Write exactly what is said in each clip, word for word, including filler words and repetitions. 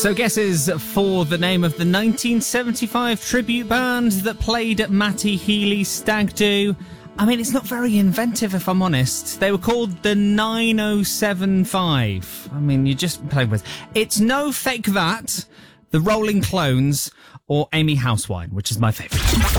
So guesses for the name of the nineteen seventy-five tribute band that played at Matty Healy's Stag Do. I mean, it's not very inventive, if I'm honest. They were called the nine oh seven five. I mean, you just play with... It's no Fake That, the Rolling Clones, or Amy Housewine, which is my favourite.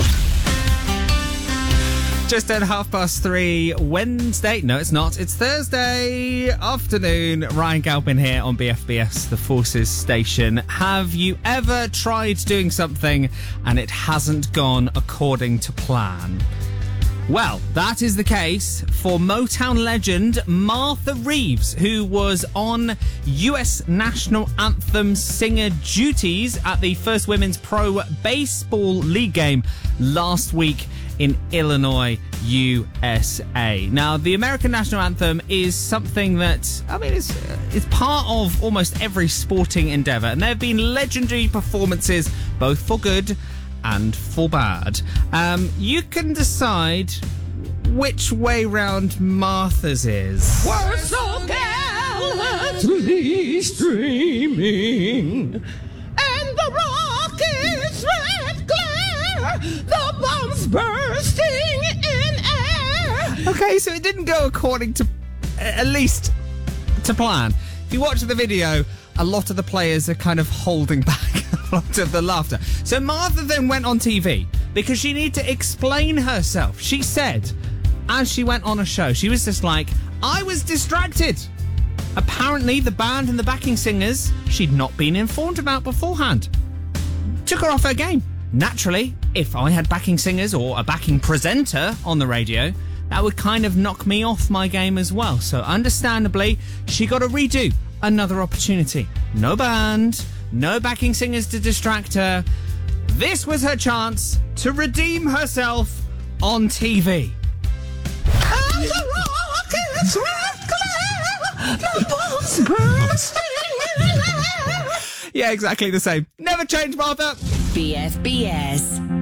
Just at half past three, Wednesday. No, it's not. It's Thursday afternoon. Ryan Galpin here on B F B S, the Forces station. Have you ever tried doing something and it hasn't gone according to plan? Well, that is the case for Motown legend Martha Reeves, who was on U S National Anthem singer duties at the first Women's Pro Baseball League game last week in Illinois, U S A. Now, the American National Anthem is something that, I mean, it's, it's part of almost every sporting endeavour, and there have been legendary performances, both for good and for bad. Um, you can decide which way round Martha's is. We're so gallantly streaming, and the rockets red glare, the bombs bursting in air. Okay, so it didn't go according to, at least to plan. If you watch the video, a lot of the players are kind of holding back a lot of the laughter. So Martha then went on T V because she needed to explain herself. She said, as she went on a show, she was just like, I was distracted. Apparently, the band and the backing singers she'd not been informed about beforehand. Took her off her game. Naturally, if I had backing singers or a backing presenter on the radio, that would kind of knock me off my game as well. So understandably, she got to redo another opportunity. No band, no backing singers to distract her. This was her chance to redeem herself on T V. And the rockets red glare, the bombs bursting in air. Yeah, exactly the same. Never change, Martha. B F B S.